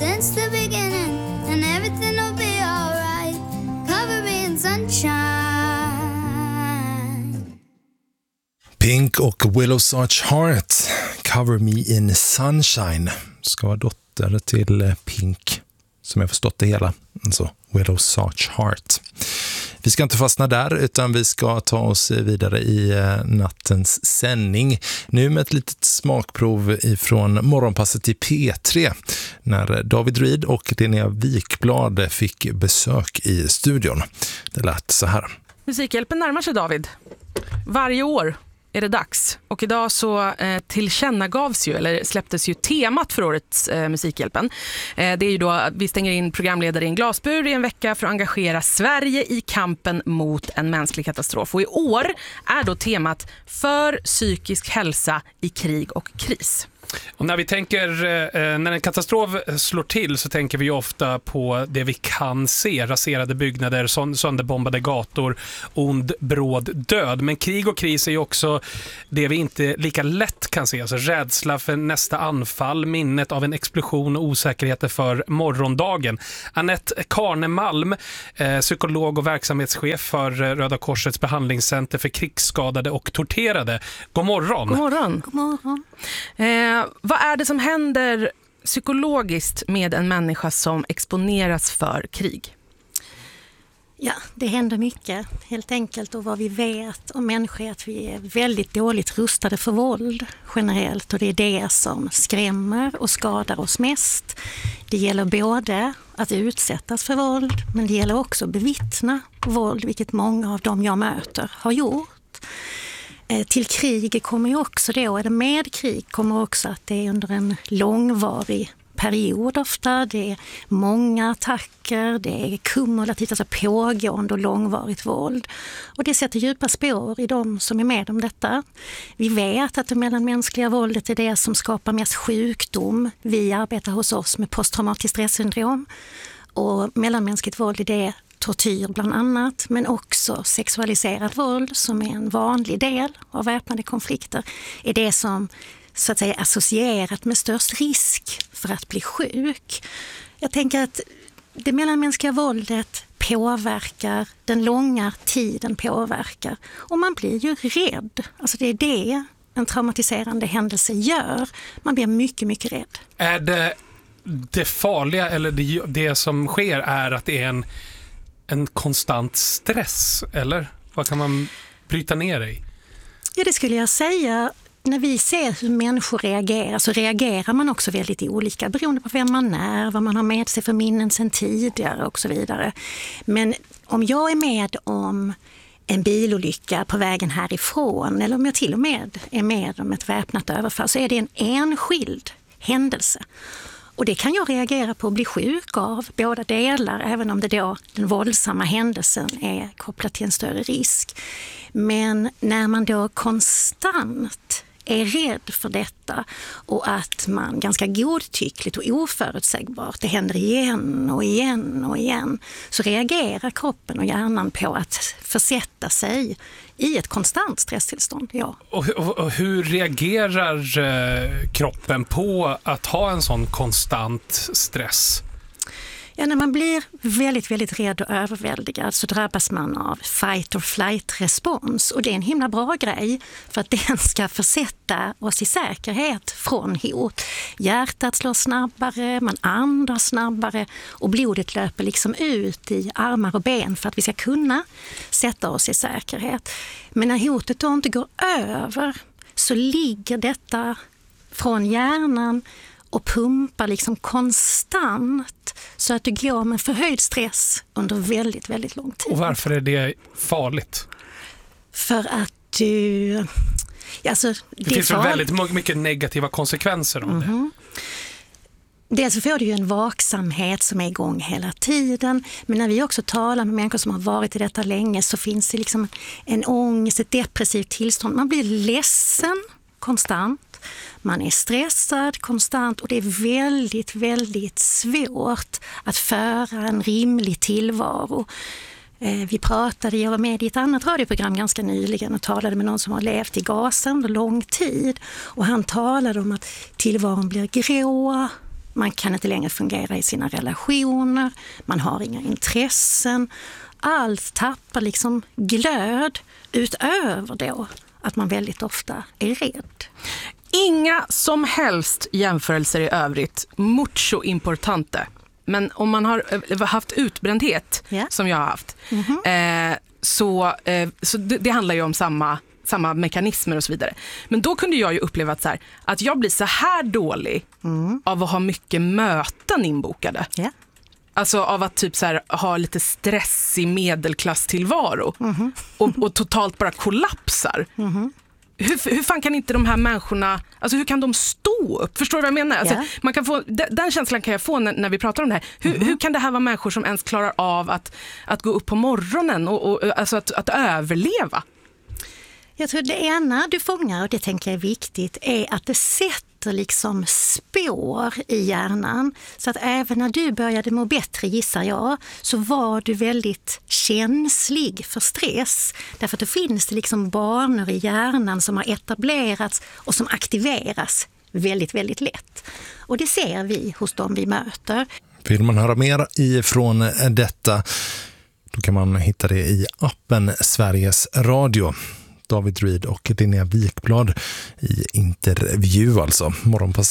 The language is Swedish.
since the beginning, and everything will be alright. Cover me in sunshine. Pink och Willow's Arch Heart, Cover Me in Sunshine, ska vara dotter till Pink, som jag förstått det hela, alltså Willow's Arch Heart. Vi ska inte fastna där, utan vi ska ta oss vidare i nattens sändning. Nu med ett litet smakprov ifrån morgonpasset i P3, när David Reed och Linnea Wikblad fick besök i studion. Det lät så här. Musikhjälpen närmar sig, David. Varje år är det dags. Och idag så tillkännagavs ju, eller släpptes ju temat för årets Musikhjälpen. Det är ju då att vi stänger in programledare i en glasbur i en vecka för att engagera Sverige i kampen mot en mänsklig katastrof. Och i år är då temat för psykisk hälsa i krig och kris. Och när vi tänker, när en katastrof slår till, så tänker vi ofta på det vi kan se. Raserade byggnader, sönderbombade gator, ond, bråd död. Men krig och kris är ju också det vi inte lika lätt kan se. Alltså rädsla för nästa anfall, minnet av en explosion och osäkerheter för morgondagen. Anette Karnemalm, psykolog och verksamhetschef för Röda Korsets behandlingscenter för krigsskadade och torterade. God morgon. God morgon. God morgon. Vad är det som händer psykologiskt med en människa som exponeras för krig? Ja, det händer mycket helt enkelt, och vad vi vet om människor är att vi är väldigt dåligt rustade för våld generellt, och det är det som skrämmer och skadar oss mest. Det gäller både att utsättas för våld, men det gäller också att bevittna våld, vilket många av dem jag möter har gjort. Till krig kommer ju också då, eller med krig kommer också att det är under en långvarig period ofta. Det är många attacker, det är kumulativt, alltså pågående och långvarigt våld. Och det sätter djupa spår i de som är med om detta. Vi vet att det mellanmänskliga våldet är det som skapar mest sjukdom. Vi arbetar hos oss med posttraumatiskt stressyndrom. Och mellanmänskligt våld är det tortyr bland annat, men också sexualiserat våld, som är en vanlig del av väpnade konflikter, är det som så att säga associerat med störst risk för att bli sjuk. Jag tänker att det mellanmänskliga våldet påverkar, den långa tiden påverkar, och man blir ju rädd. Alltså det är det en traumatiserande händelse gör. Man blir mycket, mycket rädd. Är det farliga, eller det som sker, är att det är en konstant stress, eller? Vad kan man bryta ner i? Ja, det skulle jag säga. När vi ser hur människor reagerar, så reagerar man också väldigt olika beroende på vem man är, vad man har med sig för minnen sedan tidigare och så vidare. Men om jag är med om en bilolycka på vägen härifrån, eller om jag till och med är med om ett väpnat överfall, så är det en enskild händelse. Och det kan jag reagera på och bli sjuk av, båda delar, även om det då, den våldsamma händelsen är kopplad till en större risk. Men när man då konstant är rädd för detta, och att man ganska godtyckligt och oförutsägbart, det händer igen och igen och igen, så reagerar kroppen och hjärnan på att försätta sig i ett konstant stresstillstånd. Ja. Och hur reagerar kroppen på att ha en sån konstant stress? Ja, när man blir väldigt, väldigt rädd och överväldigad så drabbas man av fight or flight-respons. Och det är en himla bra grej, för att den ska försätta oss i säkerhet från hot. Hjärtat slår snabbare, man andas snabbare, och blodet löper liksom ut i armar och ben för att vi ska kunna sätta oss i säkerhet. Men när hotet då inte går över, så ligger detta från hjärnan och pumpar liksom konstant, så att du går med förhöjd stress under väldigt, väldigt lång tid. Och varför är det farligt? För att du... Alltså, det finns väldigt mycket negativa konsekvenser av det. Dels så får du ju en vaksamhet som är igång hela tiden. Men när vi också talar med människor som har varit i detta länge, så finns det liksom en ångest, ett depressivt tillstånd. Man blir ledsen konstant. Man är stressad konstant, och det är väldigt, väldigt svårt att föra en rimlig tillvaro. Jag var med i ett annat radioprogram ganska nyligen och talade med någon som har levt i Gaza under lång tid. Och han talade om att tillvaron blir grå, Man kan inte längre fungera i sina relationer, man har inga intressen. Allt tappar liksom glöd utöver då att man väldigt ofta är rädd. Inga som helst jämförelser i övrigt. Mucho importante. Men om man har haft utbrändhet, som jag har haft, så det handlar ju om samma mekanismer och så vidare. Men då kunde jag ju uppleva att jag blir så här dålig av att ha mycket möten inbokade. Yeah. Alltså av att typ så här, ha lite stress i medelklasstillvaro och totalt bara kollapsar. Hur fan kan inte de här människorna, alltså hur kan de stå upp? Förstår du vad jag menar? Alltså, man kan få, den känslan kan jag få när vi pratar om det här. Hur kan det här vara människor som ens klarar av att gå upp på morgonen och alltså att överleva? Jag tror det ena du fångar, och det tänker jag är viktigt, är att det sätter liksom spår i hjärnan. Så att även när du började må bättre, gissar jag, så var du väldigt känslig för stress. Därför att det finns det liksom banor i hjärnan som har etablerats och som aktiveras väldigt, väldigt lätt. Och det ser vi hos dem vi möter. Vill man höra mer ifrån detta, då kan man hitta det i appen Sveriges Radio. David Reed och Linnea Wikblad i intervju alltså. Morgonpass